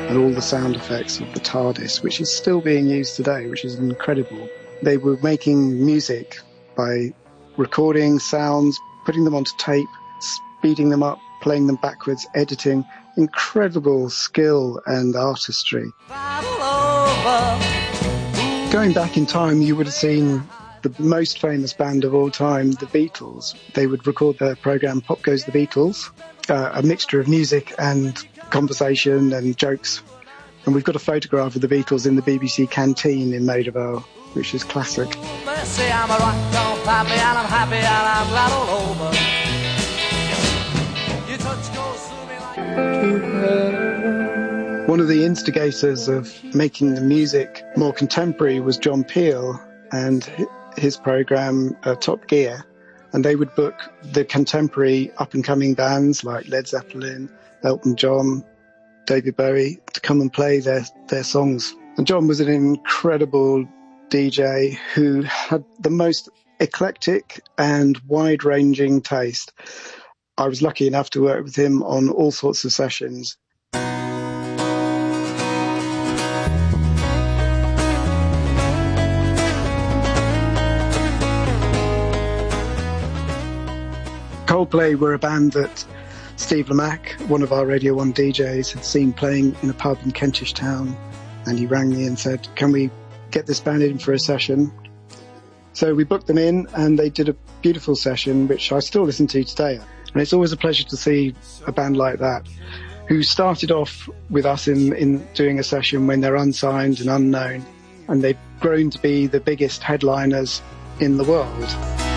and all the sound effects of the TARDIS, which is still being used today, which is incredible. They were making music by recording sounds, putting them onto tape, speeding them up, playing them backwards, editing. Incredible skill and artistry. Going back in time, you would have seen the most famous band of all time, the Beatles. They would record their program Pop Goes the Beatles, a mixture of music and conversation and jokes. And we've got a photograph of the Beatles in the BBC canteen in Maida Vale, which is classic. One of the instigators of making the music more contemporary was John Peel and his program Top Gear, and they would book the contemporary up-and-coming bands like Led Zeppelin, Elton John, David Bowie to come and play their songs. And John was an incredible DJ who had the most eclectic and wide-ranging taste. I was lucky enough to work with him on all sorts of sessions. Coldplay were a band that Steve Lamacq, one of our Radio 1 DJs, had seen playing in a pub in Kentish Town, and he rang me and said, can we get this band in for a session? So we booked them in, and they did a beautiful session, which I still listen to today. And it's always a pleasure to see a band like that, who started off with us in doing a session when they're unsigned and unknown, and they've grown to be the biggest headliners in the world.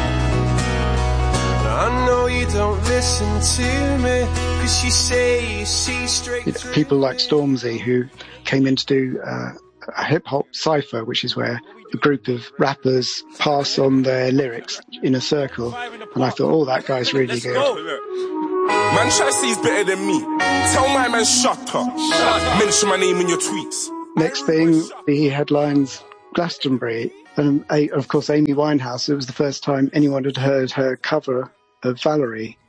I know you don't listen to me, 'cause you say you see straight through. It's people like Stormzy who came in to do a hip-hop cypher, which is where a group of rappers pass on their lyrics in a circle. And I thought, oh, that guy's really good. Man, try to say he's better than me. Tell my man, shut up. Mention my name in your tweets. Next thing, he headlines Glastonbury. And of course, Amy Winehouse. It was the first time anyone had heard her cover of Valerie.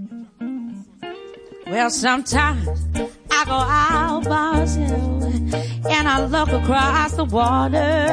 Well, sometimes I go out by myself and I look across the water.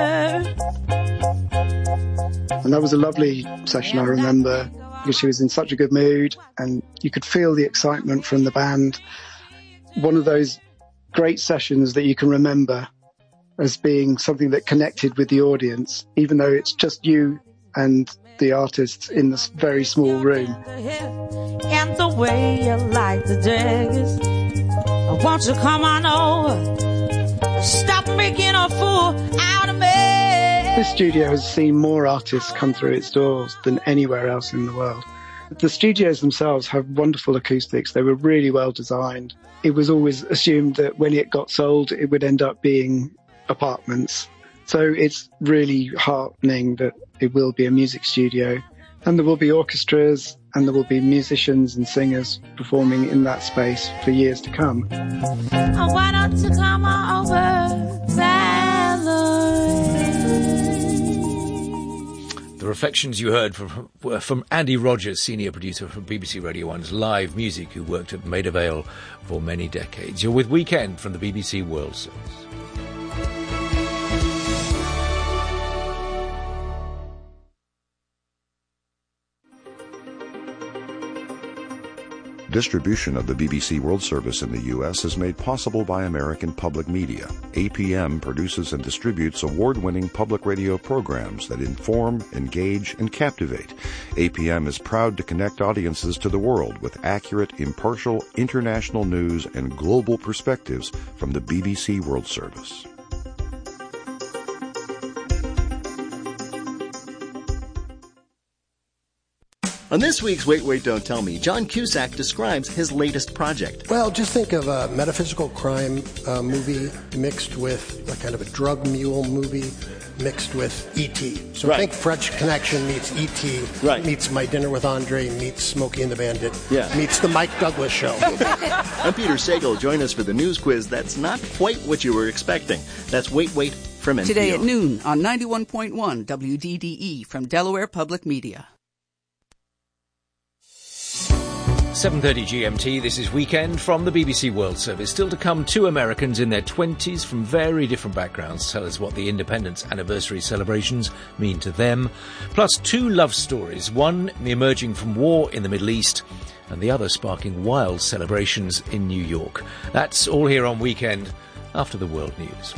And that was a lovely session, I remember, because she was in such a good mood and you could feel the excitement from the band. One of those great sessions that you can remember as being something that connected with the audience, even though it's just you and the artists in this very small room. And the way you like the daggers, I want you to come on over. Stop making a fool out of me. This studio has seen more artists come through its doors than anywhere else in the world. The studios themselves have wonderful acoustics. They were really well designed. It was always assumed that when it got sold, it would end up being apartments. So it's really heartening that it will be a music studio, and there will be orchestras and there will be musicians and singers performing in that space for years to come. Why don't you come on over, The reflections you heard were from Andy Rogers, senior producer from BBC Radio 1's Live Music, who worked at Maida Vale for many decades. You're with Weekend from the BBC World Service. Distribution of the BBC World Service in the U.S. is made possible by American Public Media. APM produces and distributes award-winning public radio programs that inform, engage, and captivate. APM is proud to connect audiences to the world with accurate, impartial, international news and global perspectives from the BBC World Service. On this week's Wait, Wait, Don't Tell Me, John Cusack describes his latest project. Well, just think of a metaphysical crime movie mixed with a kind of a drug mule movie mixed with E.T. So Right. think French Connection meets E.T. Right. meets My Dinner with Andre meets Smokey and the Bandit Yeah. meets The Mike Douglas Show. I'm Peter Sagal. Join us for the news quiz that's not quite what you were expecting. That's Wait, Wait from NPR. Today at noon on 91.1 WDDE from Delaware Public Media. 7:30 GMT, this is Weekend from the BBC World Service. Still to come, two Americans in their 20s from very different backgrounds tell us what the independence anniversary celebrations mean to them. Plus two love stories, one emerging from war in the Middle East and the other sparking wild celebrations in New York. That's all here on Weekend after the World News.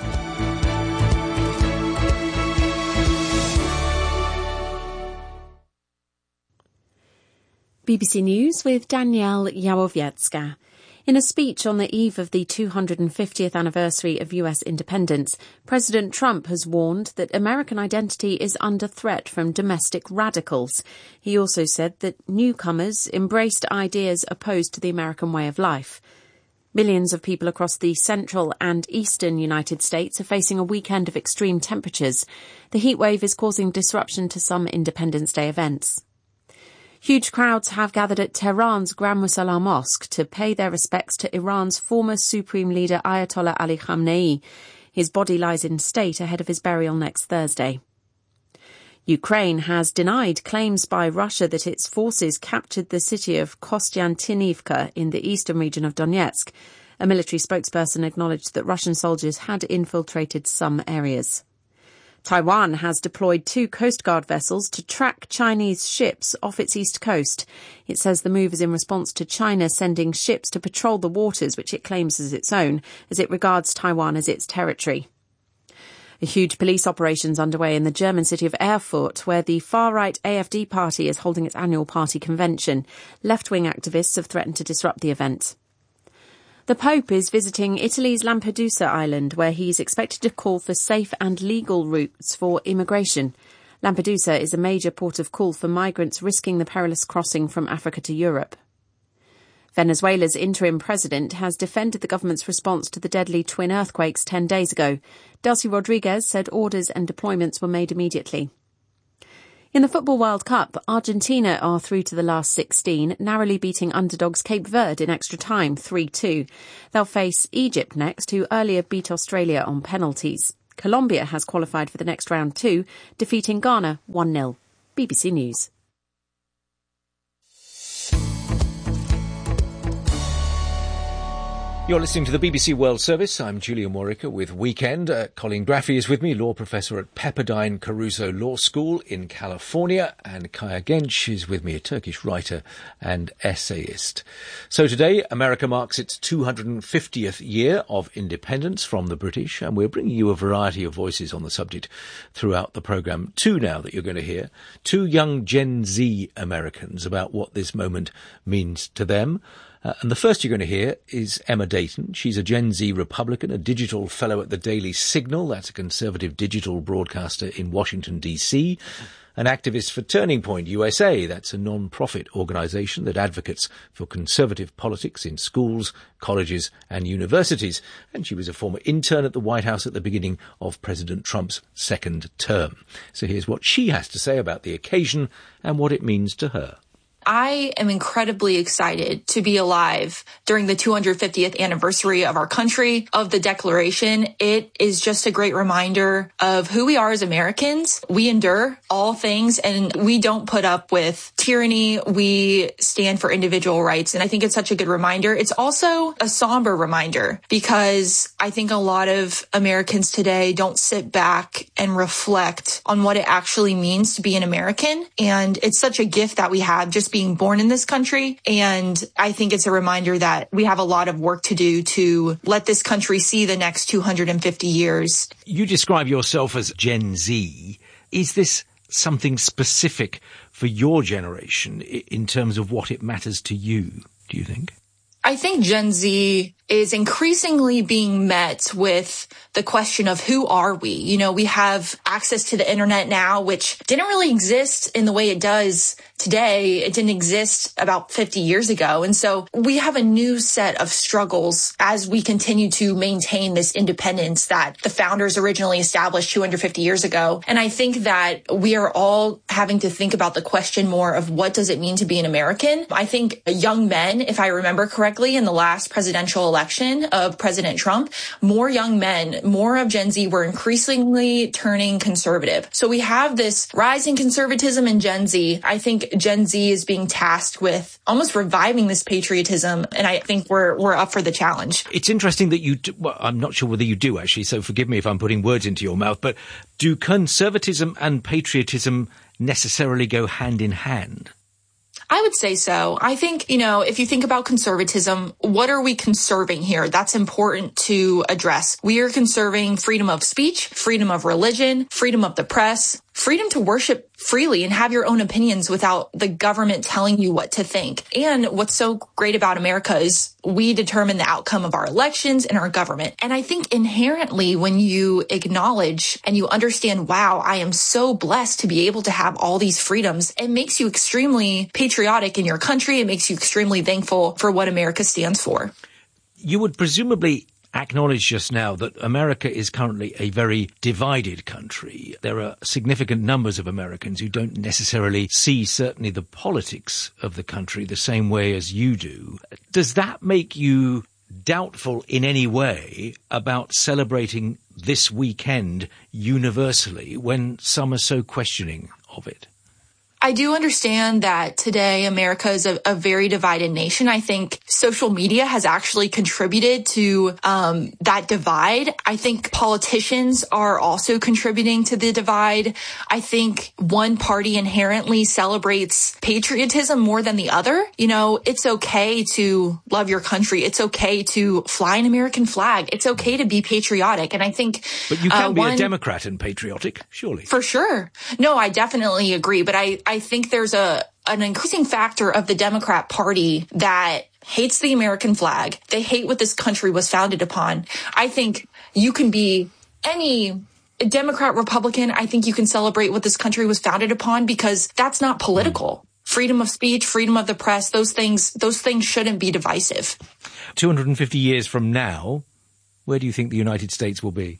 BBC News with Danielle Jałowiecka. In a speech on the eve of the 250th anniversary of US independence, President Trump has warned that American identity is under threat from domestic radicals. He also said that newcomers embraced ideas opposed to the American way of life. Millions of people across the central and eastern United States are facing a weekend of extreme temperatures. The heatwave is causing disruption to some Independence Day events. Huge crowds have gathered at Tehran's Grand Musalla Mosque to pay their respects to Iran's former supreme leader Ayatollah Ali Khamenei. His body lies in state ahead of his burial next Thursday. Ukraine has denied claims by Russia that its forces captured the city of Kostiantynivka in the eastern region of Donetsk. A military spokesperson acknowledged that Russian soldiers had infiltrated some areas. Taiwan has deployed 2 Coast Guard vessels to track Chinese ships off its east coast. It says the move is in response to China sending ships to patrol the waters which it claims as its own, as it regards Taiwan as its territory. A huge police operation is underway in the German city of Erfurt, where the far-right AfD party is holding its annual party convention. Left-wing activists have threatened to disrupt the event. The Pope is visiting Italy's Lampedusa island, where he's expected to call for safe and legal routes for immigration. Lampedusa is a major port of call for migrants risking the perilous crossing from Africa to Europe. Venezuela's interim president has defended the government's response to the deadly twin earthquakes 10 days ago. Delcy Rodriguez said orders and deployments were made immediately. In the Football World Cup, Argentina are through to the last 16, narrowly beating underdogs Cape Verde in extra time 3-2. They'll face Egypt next, who earlier beat Australia on penalties. Colombia has qualified for the next round too, defeating Ghana 1-0. BBC News. You're listening to the BBC World Service. I'm Julia Morica with Weekend. Colin Graffy is with me, law professor at Pepperdine Caruso Law School in California. And Kaya Genç is with me, a Turkish writer and essayist. So today, America marks its 250th year of independence from the British. And we're bringing you a variety of voices on the subject throughout the programme. 2 now that you're going to hear. 2 young Gen Z Americans about what this moment means to them. And the first you're going to hear is Emma Dayton. She's a Gen Z Republican, a digital fellow at the Daily Signal. That's a conservative digital broadcaster in Washington, D.C. An activist for Turning Point USA. That's a non-profit organisation that advocates for conservative politics in schools, colleges and universities. And she was a former intern at the White House at the beginning of President Trump's second term. So here's what she has to say about the occasion and what it means to her. I am incredibly excited to be alive during the 250th anniversary of our country, of the Declaration. It is just a great reminder of who we are as Americans. We endure all things and we don't put up with tyranny. We stand for individual rights. And I think it's such a good reminder. It's also a somber reminder because I think a lot of Americans today don't sit back and reflect on what it actually means to be an American. And it's such a gift that we have just being born in this country. And I think it's a reminder that we have a lot of work to do to let this country see the next 250 years. You describe yourself as Gen Z. Is this something specific for your generation in terms of what it matters to you, do you think? I think Gen Z is increasingly being met with the question of who are we? You know, we have access to the internet now, which didn't really exist in the way it does today. It didn't exist about 50 years ago. And so we have a new set of struggles as we continue to maintain this independence that the founders originally established 250 years ago. And I think that we are all having to think about the question more of what does it mean to be an American? I think young men, if I remember correctly, in the last presidential election of President Trump, more young men, more of Gen Z were increasingly turning conservative. So we have this rising conservatism in Gen Z. I think Gen Z is being tasked with almost reviving this patriotism, and I think we're up for the challenge. It's interesting that you well, I'm not sure whether you do, actually, so forgive me if I'm putting words into your mouth, but do conservatism and patriotism necessarily go hand in hand? I would say so. I think, if you think about conservatism, what are we conserving here? That's important to address. We are conserving freedom of speech, freedom of religion, freedom of the press, freedom to worship freely and have your own opinions without the government telling you what to think. And what's so great about America is we determine the outcome of our elections and our government. And I think inherently when you acknowledge and you understand, wow, I am so blessed to be able to have all these freedoms, it makes you extremely patriotic in your country. It makes you extremely thankful for what America stands for. You would presumably acknowledge just now that America is currently a very divided country. There are significant numbers of Americans who don't necessarily see certainly the politics of the country the same way as you do. Does that make you doubtful in any way about celebrating this weekend universally when some are so questioning of it? I do understand that today America is a very divided nation. I think social media has actually contributed to that divide. I think politicians are also contributing to the divide. I think one party inherently celebrates patriotism more than the other. It's okay to love your country. It's okay to fly an American flag. It's okay to be patriotic. And I think... But you can be a Democrat and patriotic, surely. For sure. No, I definitely agree. But I think there's an increasing factor of the Democrat Party that hates the American flag. They hate what this country was founded upon. I think you can be any Democrat, Republican. I think you can celebrate what this country was founded upon because that's not political. Freedom of speech, freedom of the press, those things shouldn't be divisive. 250 years from now, where do you think the United States will be?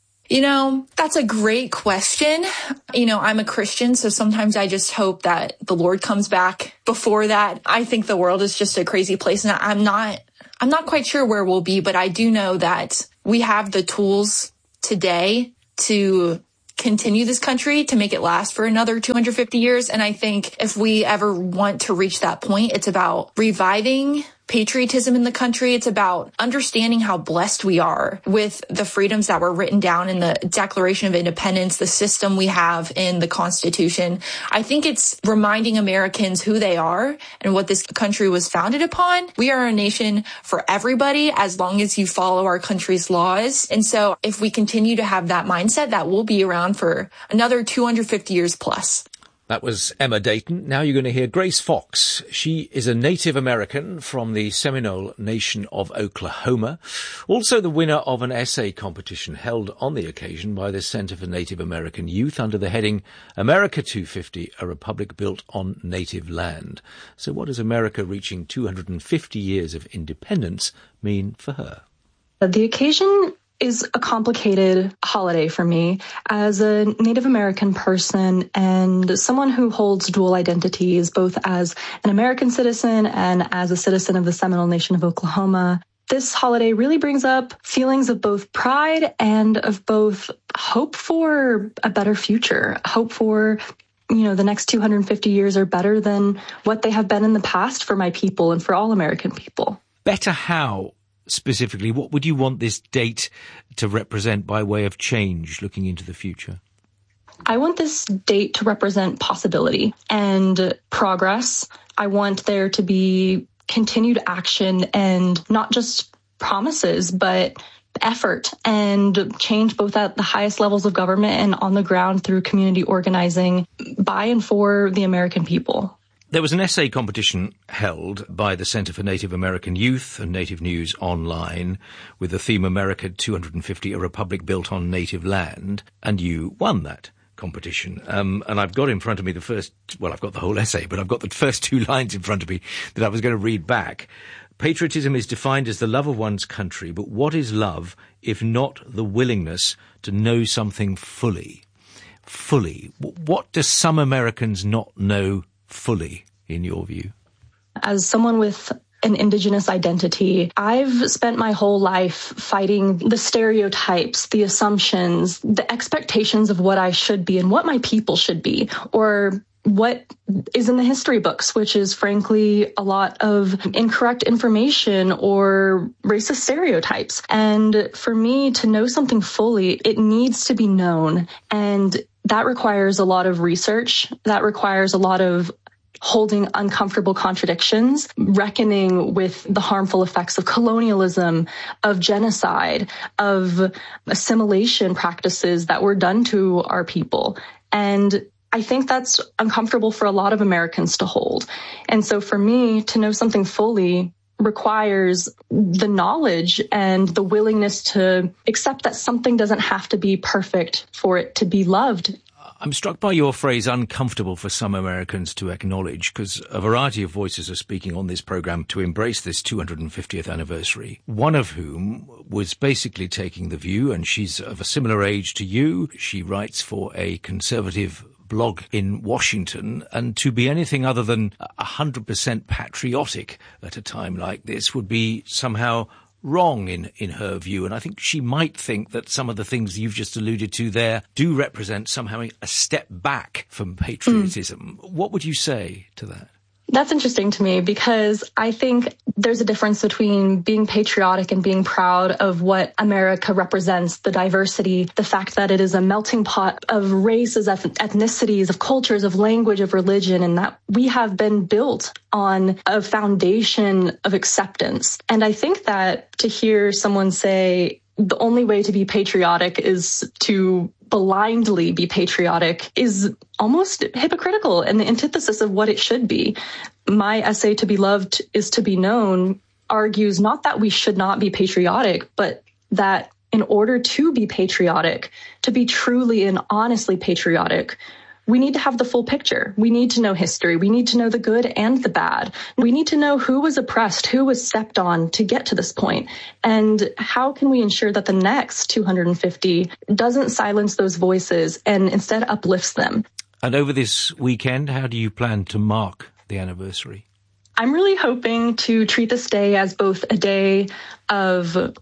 That's a great question. I'm a Christian, so sometimes I just hope that the Lord comes back before that. I think the world is just a crazy place, and I'm not quite sure where we'll be, but I do know that we have the tools today to continue this country, to make it last for another 250 years. And I think if we ever want to reach that point, it's about reviving patriotism in the country. It's about understanding how blessed we are with the freedoms that were written down in the Declaration of Independence, the system we have in the Constitution. I think it's reminding Americans who they are and what this country was founded upon. We are a nation for everybody as long as you follow our country's laws. And so if we continue to have that mindset, that will be around for another 250 years plus. That was Emma Dayton. Now you're going to hear Grace Fox. She is a Native American from the Seminole Nation of Oklahoma, also the winner of an essay competition held on the occasion by the Center for Native American Youth under the heading America 250, a Republic Built on Native Land. So what does America reaching 250 years of independence mean for her? The occasion is a complicated holiday for me as a Native American person and someone who holds dual identities, both as an American citizen and as a citizen of the Seminole Nation of Oklahoma. This holiday really brings up feelings of both pride and of both hope for a better future, hope for the next 250 years are better than what they have been in the past for my people and for all American people. Better how? Specifically, what would you want this date to represent by way of change looking into the future? I want this date to represent possibility and progress. I want there to be continued action and not just promises, but effort and change both at the highest levels of government and on the ground through community organizing by and for the American people. There was an essay competition held by the Center for Native American Youth and Native News Online with the theme America 250, a Republic Built on Native Land, and you won that competition. And I've got in front of me I've got the whole essay, but I've got the first two lines in front of me that I was going to read back. Patriotism is defined as the love of one's country, but what is love if not the willingness to know something fully? Fully. What do some Americans not know fully, in your view? As someone with an indigenous identity. I've spent my whole life fighting the stereotypes, the assumptions, the expectations of what I should be and what my people should be, or what is in the history books, which is frankly a lot of incorrect information or racist stereotypes. And for me to know something fully, it needs to be known. And that requires a lot of research. That requires a lot of holding uncomfortable contradictions, reckoning with the harmful effects of colonialism, of genocide, of assimilation practices that were done to our people. And I think that's uncomfortable for a lot of Americans to hold. And so for me, to know something fully requires the knowledge and the willingness to accept that something doesn't have to be perfect for it to be loved. I'm struck by your phrase, uncomfortable for some Americans to acknowledge, because a variety of voices are speaking on this programme to embrace this 250th anniversary, one of whom was basically taking the view, and she's of a similar age to you, she writes for a conservative blog in Washington, and to be anything other than 100% patriotic at a time like this would be somehow wrong in her view. And I think she might think that some of the things you've just alluded to there do represent somehow a step back from patriotism. What would you say to that? That's interesting to me because I think there's a difference between being patriotic and being proud of what America represents, the diversity, the fact that it is a melting pot of races, of ethnicities, of cultures, of language, of religion, and that we have been built on a foundation of acceptance. And I think that to hear someone say the only way to be patriotic is to blindly be patriotic is almost hypocritical and the antithesis of what it should be. My essay, To Be Loved is to Be Known, argues not that we should not be patriotic, but that in order to be patriotic, to be truly and honestly patriotic, we need to have the full picture. We need to know history. We need to know the good and the bad. We need to know who was oppressed, who was stepped on to get to this point. And how can we ensure that the next 250 doesn't silence those voices and instead uplifts them? And over this weekend, how do you plan to mark the anniversary? I'm really hoping to treat this day as both a day of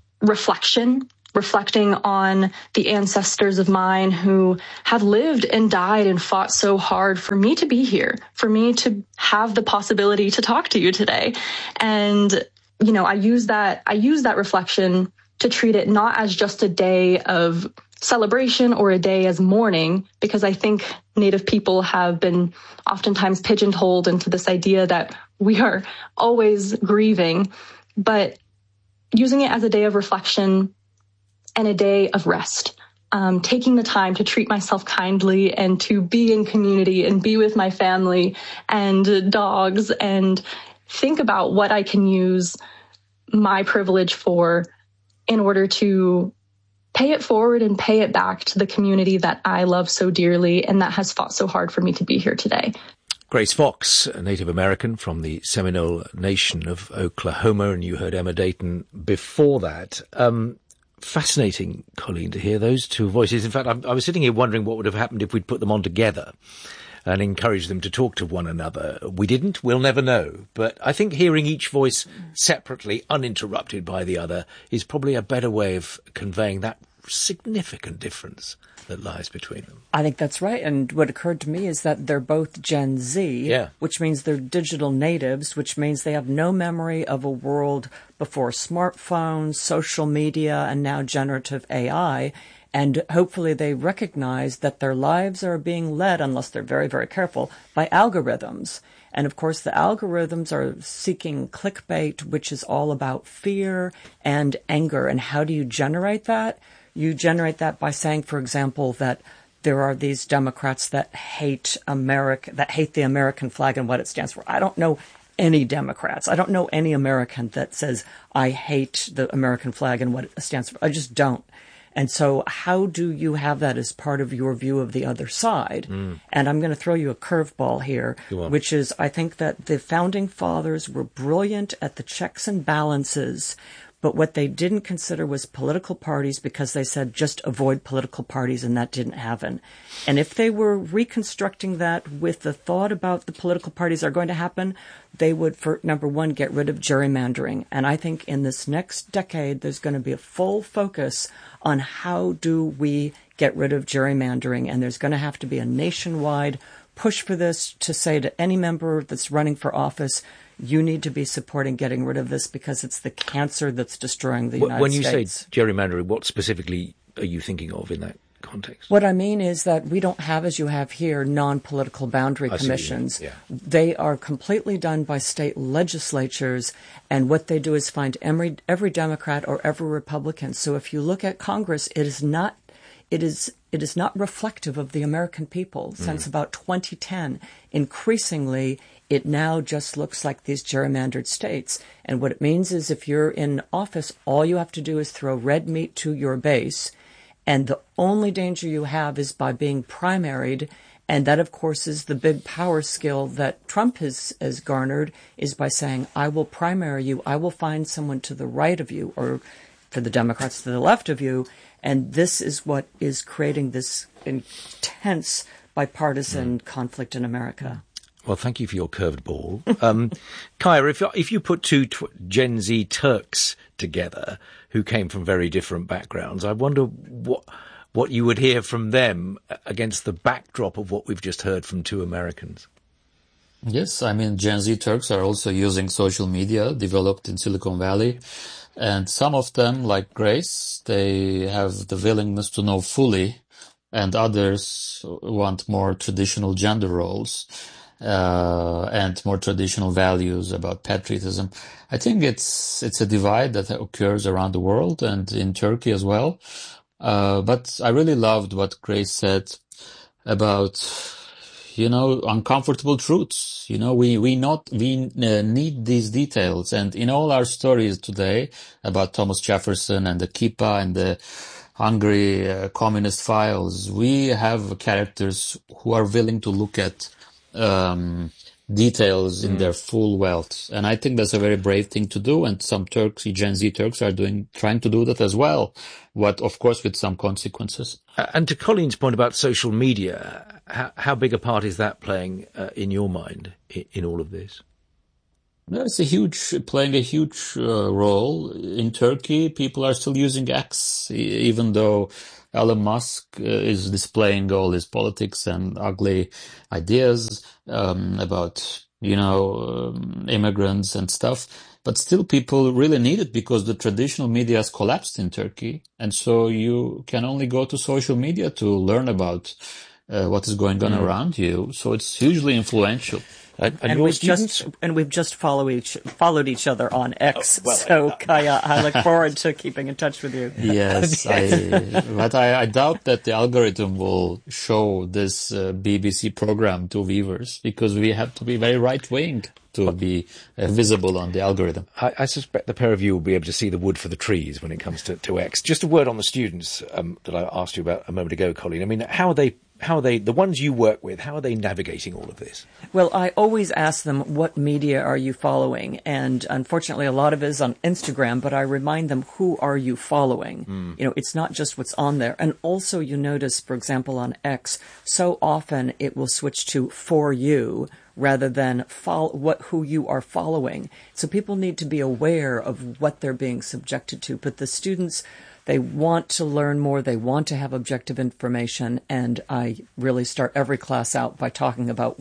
reflecting on the ancestors of mine who have lived and died and fought so hard for me to be here, for me to have the possibility to talk to you today. And, you know, I use that reflection to treat it not as just a day of celebration or a day as mourning, because I think Native people have been oftentimes pigeonholed into this idea that we are always grieving, but using it as a day of reflection and a day of rest, taking the time to treat myself kindly and to be in community and be with my family and dogs and think about what I can use my privilege for in order to pay it forward and pay it back to the community that I love so dearly and that has fought so hard for me to be here today. Grace Fox, a Native American from the Seminole Nation of Oklahoma, and you heard Emma Dayton before that. Fascinating, Colleen, to hear those two voices. In fact, I was sitting here wondering what would have happened if we'd put them on together and encouraged them to talk to one another. We didn't. We'll never know. But I think hearing each voice separately, uninterrupted by the other, is probably a better way of conveying that significant difference that lies between them. I think that's right. And what occurred to me is that they're both Gen Z, which means they're digital natives, which means they have no memory of a world before smartphones, social media, and now generative AI. And hopefully they recognize that their lives are being led, unless they're very, very careful, by algorithms. And of course, the algorithms are seeking clickbait, which is all about fear and anger. And how do you generate that? You generate that by saying, for example, that there are these Democrats that hate the American flag and what it stands for. I don't know any Democrats. I don't know any American that says, I hate the American flag and what it stands for. I just don't. And so how do you have that as part of your view of the other side? And I'm going to throw you a curveball here, which is I think that the founding fathers were brilliant at the checks and balances But what they didn't consider was political parties, because they said just avoid political parties, and that didn't happen. And if they were reconstructing that with the thought about the political parties are going to happen, they would, for number one, get rid of gerrymandering. And I think in this next decade, there's going to be a full focus on how do we get rid of gerrymandering. And there's going to have to be a nationwide push for this, to say to any member that's running for office, you need to be supporting getting rid of this, because it's the cancer that's destroying the United States. When you say gerrymandering, what specifically are you thinking of in that context? What I mean is that we don't have, as you have here, non-political boundary commissions. Yeah. They are completely done by state legislatures, and what they do is find every Democrat or every Republican. So if you look at Congress, it is not reflective of the American people. Since about 2010, increasingly, it now just looks like these gerrymandered states. And what it means is, if you're in office, all you have to do is throw red meat to your base. And the only danger you have is by being primaried. And that, of course, is the big power skill that Trump has garnered, is by saying, I will primary you. I will find someone to the right of you, or for the Democrats to the left of you. And this is what is creating this intense bipartisan conflict in America. Well, thank you for your curved ball. Kaya, if you put two Gen Z Turks together who came from very different backgrounds, I wonder what you would hear from them against the backdrop of what we've just heard from two Americans. Yes, I mean, Gen Z Turks are also using social media developed in Silicon Valley. And some of them, like Grace, they have the willingness to know fully, and others want more traditional gender roles. And more traditional values about patriotism. I think it's a divide that occurs around the world and in Turkey as well. But I really loved what Grace said about, uncomfortable truths. We need these details. And in all our stories today about Thomas Jefferson and the Kippah and the Hungary communist files, we have characters who are willing to look at details in their full wealth. And I think that's a very brave thing to do. And some Gen Z Turks are trying to do that as well. Of course, with some consequences. And to Colleen's point about social media, how big a part is that playing in your mind in all of this? It's playing a huge role. In Turkey, people are still using X, even though Elon Musk is displaying all his politics and ugly ideas about, immigrants and stuff. But still, people really need it, because the traditional media has collapsed in Turkey. And so you can only go to social media to learn about what is going on around you. So it's hugely influential. And we've just followed each other on X. Kaya, I look forward to keeping in touch with you. Yes, but I doubt that the algorithm will show this BBC program to viewers, because we have to be very right-wing to be visible on the algorithm. I suspect the pair of you will be able to see the wood for the trees when it comes to X. Just a word on the students that I asked you about a moment ago, Colleen. I mean, how are they, the ones you work with, how are they navigating all of this? Well, I always ask them, what media are you following? And unfortunately, a lot of it is on Instagram, but I remind them, who are you following? It's not just what's on there. And also, you notice, for example, on X, so often it will switch to For You rather than who you are following. So people need to be aware of what they're being subjected to. But the students, they want to learn more. They want to have objective information. And I really start every class out by talking about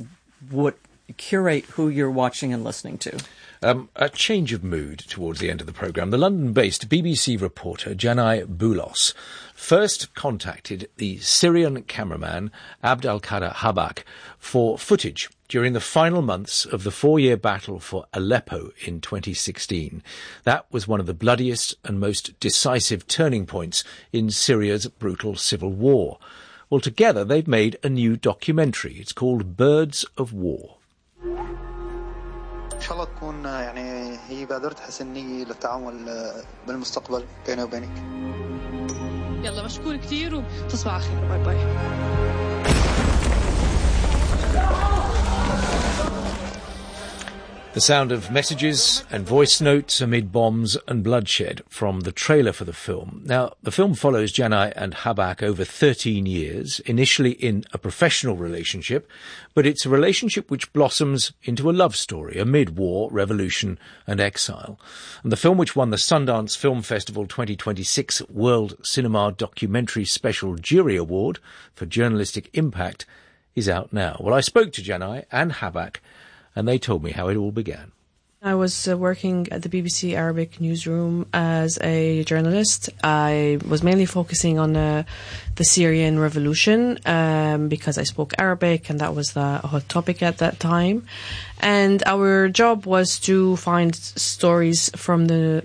curate who you're watching and listening to. A change of mood towards the end of the programme. The London-based BBC reporter Janai Boulos first contacted the Syrian cameraman Abd al-Qadir Habak for footage during the final months of the 4-year battle for Aleppo in 2016. That was one of the bloodiest and most decisive turning points in Syria's brutal civil war. Well, together they've made a new documentary. It's called Birds of War. إن شاء الله تكون هي بادرة حسنية للتعامل بالمستقبل بيني وبينك. يلا مشكور كثير وتصبح على خير. باي باي. The sound of messages and voice notes amid bombs and bloodshed from the trailer for the film. Now, the film follows Janai and Habak over 13 years, initially in a professional relationship, but it's a relationship which blossoms into a love story amid war, revolution and exile. And the film, which won the Sundance Film Festival 2026 World Cinema Documentary Special Jury Award for Journalistic Impact, is out now. Well, I spoke to Janai and Habak, and they told me how it all began. I was working at the BBC Arabic newsroom as a journalist. I was mainly focusing on the Syrian revolution because I spoke Arabic and that was the hot topic at that time. And our job was to find stories from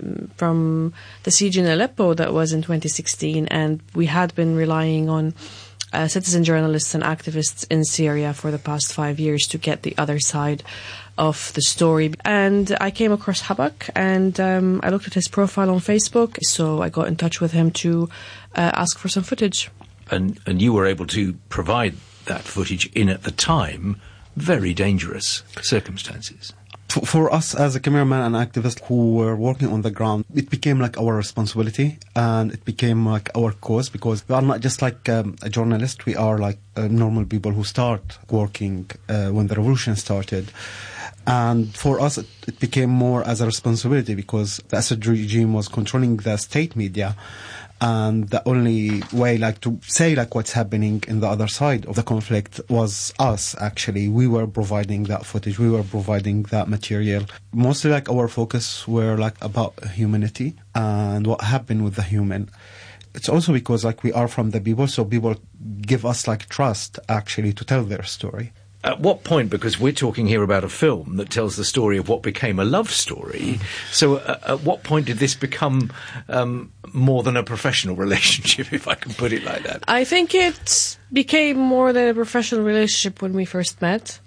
the siege in Aleppo that was in 2016, and we had been relying on citizen journalists and activists in Syria for the past 5 years to get the other side of the story. And I came across Habak, and I looked at his profile on Facebook, so I got in touch with him to ask for some footage. And you were able to provide that footage in, at the time, very dangerous circumstances. For us as a cameraman and activist who were working on the ground, it became like our responsibility and it became like our cause, because we are not just like a journalist, we are like normal people who start working when the revolution started. And for us, it became more as a responsibility because the Assad regime was controlling the state media. And the only way like to say like what's happening in the other side of the conflict was us, actually. We were providing that footage. We were providing that material. Mostly like our focus were like about humanity and what happened with the human. It's also because like we are from the people, so people give us like trust actually to tell their story. At what point, because we're talking here about a film that tells the story of what became a love story, so at what point did this become more than a professional relationship, if I can put it like that? I think it became more than a professional relationship when we first met.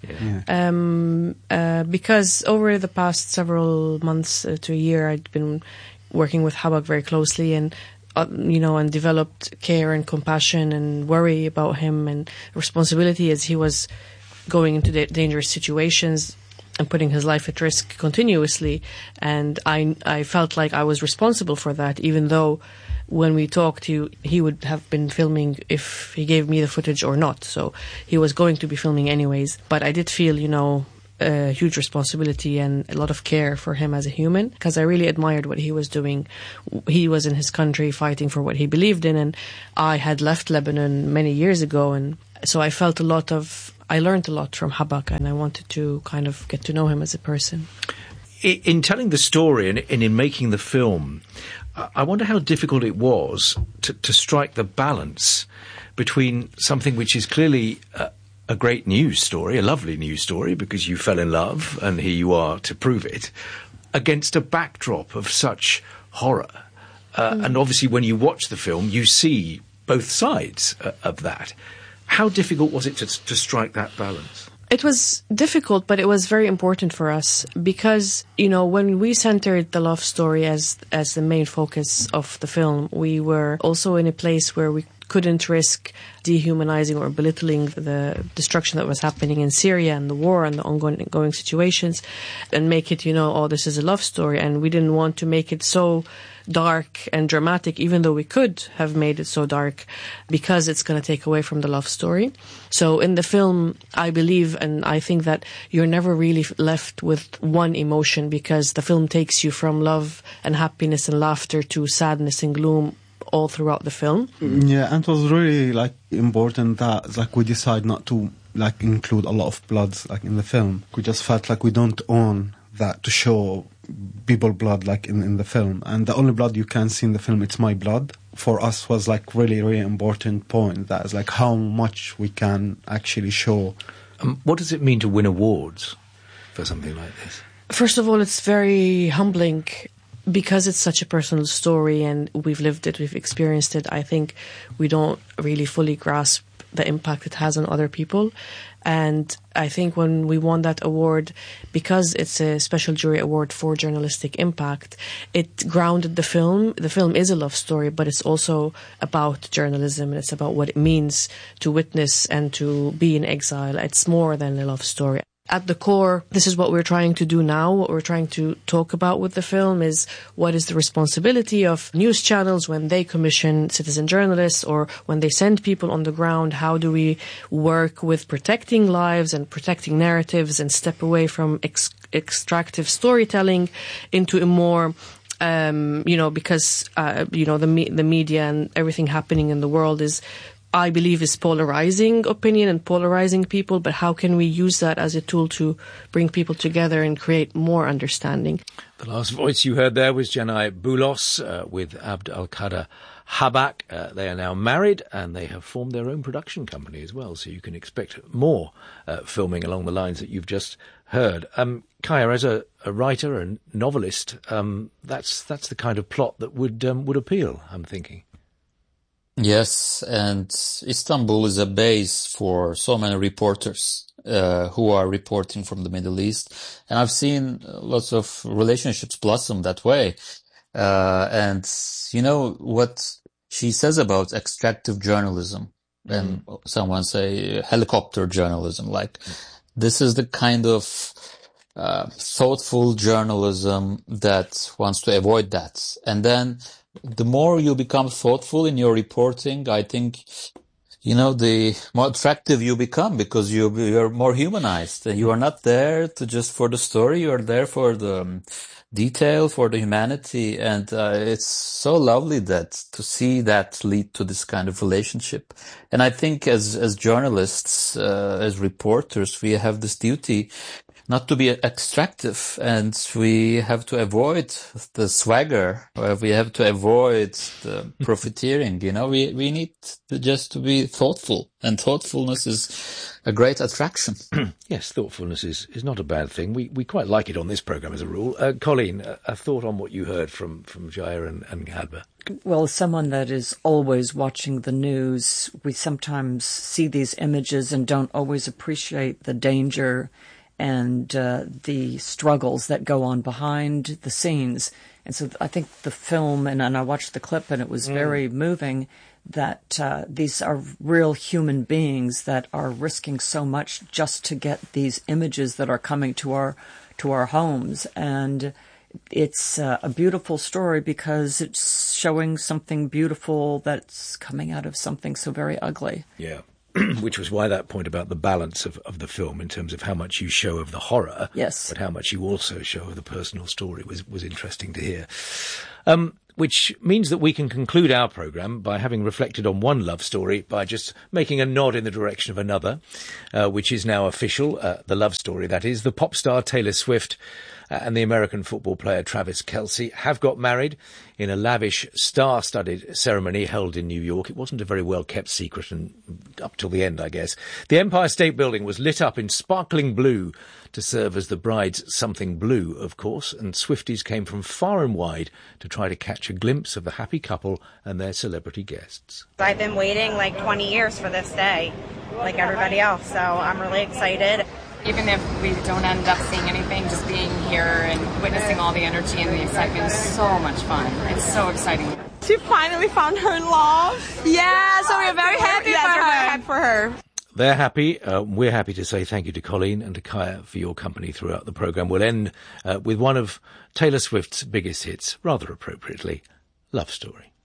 Yeah. Because over the past several months to a year, I'd been working with Habak very closely and and developed care and compassion and worry about him and responsibility as he was going into dangerous situations and putting his life at risk continuously. And I felt like I was responsible for that, even though when we talked, he would have been filming if he gave me the footage or not. So he was going to be filming anyways. But I did feel, a huge responsibility and a lot of care for him as a human, because I really admired what he was doing. He was in his country fighting for what he believed in, and I had left Lebanon many years ago. And so I felt I learned a lot from Habak, and I wanted to kind of get to know him as a person. In telling the story and in making the film, I wonder how difficult it was to strike the balance between something which is clearly a great news story, a lovely news story, because you fell in love and here you are to prove it, against a backdrop of such horror. And obviously when you watch the film, you see both sides of that. How difficult was it to strike that balance? It was difficult, but it was very important for us because, when we centered the love story as the main focus of the film, we were also in a place where we couldn't risk dehumanizing or belittling the destruction that was happening in Syria and the war and the ongoing situations and make it, this is a love story. And we didn't want to make it so dark and dramatic, even though we could have made it so dark, because it's going to take away from the love story. So in the film, I believe and I think that you're never really left with one emotion, because the film takes you from love and happiness and laughter to sadness and gloom all throughout the film. Yeah, and it was really important that we decide not to include a lot of blood in the film. We just felt like we don't own that to show people blood in the film, and the only blood you can see in the film, it's my blood. For us was really really important point, that is how much we can actually show. What does it mean to win awards for something like this? First of all, it's very humbling because it's such a personal story and we've lived it, we've experienced it. I think we don't really fully grasp the impact it has on other people. And I think when we won that award, because it's a special jury award for journalistic impact, it grounded the film. The film is a love story, but it's also about journalism, and it's about what it means to witness and to be in exile. It's more than a love story. at the core, this is what we're trying to do now. What we're trying to talk about with the film is what is the responsibility of news channels when they commission citizen journalists or when they send people on the ground. How do we work with protecting lives and protecting narratives and step away from extractive storytelling into a more because the media and everything happening in the world I believe is polarizing opinion and polarizing people, but how can we use that as a tool to bring people together and create more understanding? The last voice you heard there was Janai Boulos with Abd al-Qadir Habak. They are now married and they have formed their own production company as well, so you can expect more filming along the lines that you've just heard. Kaya, as a writer and novelist, that's the kind of plot that would appeal, I'm thinking. Yes, and Istanbul is a base for so many reporters who are reporting from the Middle East. And I've seen lots of relationships blossom that way. And you know what she says about extractive journalism, and someone say helicopter journalism, like this is the kind of thoughtful journalism that wants to avoid that. And then the more you become thoughtful in your reporting, I think, the more attractive you become because you're more humanized. You are not there just for the story. You are there for the detail, for the humanity. And it's so lovely to see that lead to this kind of relationship. And I think as journalists, as reporters, we have this duty not to be extractive, and we have to avoid the swagger, or we have to avoid the profiteering. We need to be thoughtful, and thoughtfulness is a great attraction. Yes, thoughtfulness is not a bad thing. We quite like it on this programme as a rule. Colleen, a thought on what you heard from Jaya and Hadba? Well, as someone that is always watching the news, we sometimes see these images and don't always appreciate the danger and the struggles that go on behind the scenes. And so I think the film, and I watched the clip and it was very moving, that these are real human beings that are risking so much just to get these images that are coming to our homes. And it's a beautiful story because it's showing something beautiful that's coming out of something so very ugly. Yeah. Which was why that point about the balance of the film in terms of how much you show of the horror, yes, but how much you also show of the personal story was interesting to hear. Which means that we can conclude our programme by having reflected on one love story by just making a nod in the direction of another, which is now official, the love story, that is. The pop star Taylor Swift and the American football player Travis Kelce have got married in a lavish, star-studded ceremony held in New York. It wasn't a very well-kept secret, and up till the end, I guess. The Empire State Building was lit up in sparkling blue to serve as the bride's something blue, of course, and Swifties came from far and wide to try to catch a glimpse of the happy couple and their celebrity guests. I've been waiting like 20 years for this day, like everybody else, so I'm really excited. Even if we don't end up seeing anything, just being here and witnessing all the energy and the excitement is so much fun. It's so exciting. She finally found her love. Yeah, so we're very happy for her. They're happy. We're happy to say thank you to Colleen and to Kaya for your company throughout the programme. We'll end with one of Taylor Swift's biggest hits, rather appropriately, Love Story.